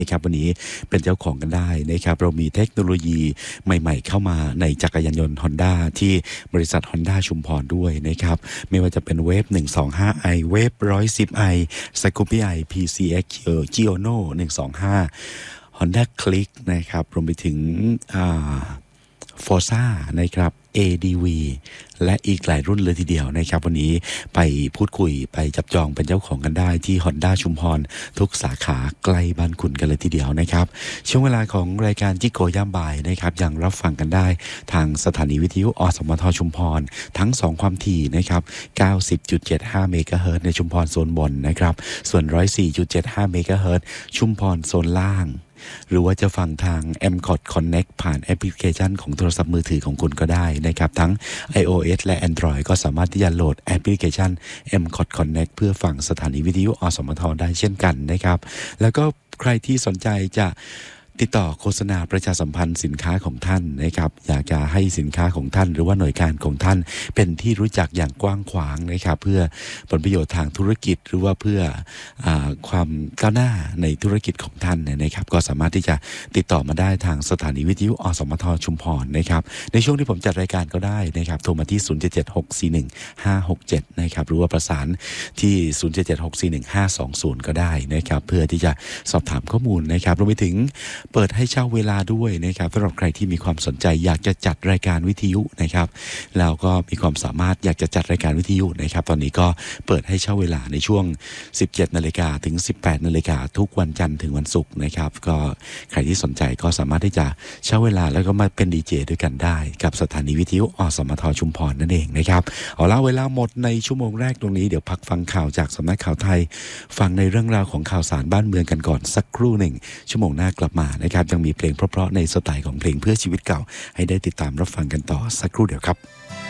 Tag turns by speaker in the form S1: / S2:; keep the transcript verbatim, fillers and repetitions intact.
S1: นะครับวันนี้เป็นเจ้าของกันได้นะครับเรามีเทคโนโลยีใหม่ๆเข้ามาในจักรยานยนต์ Honda ที่บริษัท Honda ชุมพรด้วยนะครับไม่ว่าจะเป็นเวฟ หนึ่งสองห้า ไอ เวฟ หนึ่งร้อยสิบ ไอ Scoopy I พี ซี เอ็กซ์ Giono หนึ่งสองห้า Honda Click นะครับรวมไปถึงอ่า Forza นะครับ เอ ดี วี และอีกหลายรุ่นเลยทีเดียวนะครับวันนี้ไปพูดคุยไปจับจองเป็นเจ้าของกันได้ที่ Honda ชุมพรทุกสาขาใกล้บ้านคุณกันเลยทีเดียวนะครับช่วงเวลาของรายการจิโกย่ามบ่ายนะครับยังรับฟังกันได้ทางสถานีวิทยุอสมทชุมพรทั้งสองความถี่นะครับ เก้าสิบจุดเจ็ดห้า เมกะเฮิรตซ์ในชุมพรโซนบนนะครับส่วน หนึ่งร้อยสี่จุดเจ็ดห้า เมกะเฮิรตซ์ชุมพรโซนล่างหรือว่าจะฟังทาง เอ็ม คอ ที Connect ผ่านแอปพลิเคชันของโทรศัพท์มือถือของคุณก็ได้นะครับทั้ง iOS และ Android ก็สามารถที่จะโหลดแอปพลิเคชัน เอ็ม คอ ที Connect เพื่อฟังสถานีวิทยุอสมทได้เช่นกันนะครับแล้วก็ใครที่สนใจจะติดต่อโฆษณาประชาสัมพันธ์สินค้าของท่านนะครับอยากจะให้สินค้าของท่านหรือว่าหน่วยการของท่านเป็นที่รู้จักอย่างกว้างขวางนะครับเพื่อผลประโยชน์ทางธุรกิจหรือว่าเพื่ออาความก้าวหน้าในธุรกิจของท่านนะครับก็สามารถที่จะติดต่อมาได้ทางสถานีวิทยุอสมทชุมพรนะครับในช่วงที่ผมจัดรายการก็ได้นะครับโทรมาที่ศูนย์ เจ็ด เจ็ด หก สี่ หนึ่ง ห้า หก เจ็ดนะครับหรือว่าประสานที่ศูนย์ เจ็ด เจ็ด หก สี่ หนึ่ง ห้า สอง ศูนย์ก็ได้นะครับเพื่อที่จะสอบถามข้อมูลนะครับรวมไปถึงเปิดให้เช่าเวลาด้วยนะครับสำหรับใครที่มีความสนใจอยากจะจัดรายการวิทยุนะครับแล้วก็มีความสามารถอยากจะจัดรายการวิทยุนะครับตอนนี้ก็เปิดให้เช่าเวลาในช่วง สิบเจ็ดนาฬิกา ถึง สิบแปดนาฬิกาทุกวันจันทร์ถึงวันศุกร์นะครับก็ใครที่สนใจก็สามารถที่จะเช่าเวลาแล้วก็มาเป็นดีเจด้วยกันได้กับสถานีวิทยุอสมทชุมพรนั่นเองนะครับเอาละเวลาหมดในชั่วโมงแรกตรงนี้เดี๋ยวพักฟังข่าวจากสำนักข่าวไทยฟังในเรื่องราวของข่าวสารบ้านเมืองกันก่อนสักครู่หนึ่งชั่วโมงหน้ากลับมานะครับยังมีเพลงเพราะๆในสไตล์ของเพลงเพื่อชีวิตเก่าให้ได้ติดตามรับฟังกันต่อสักครู่เดียวครับ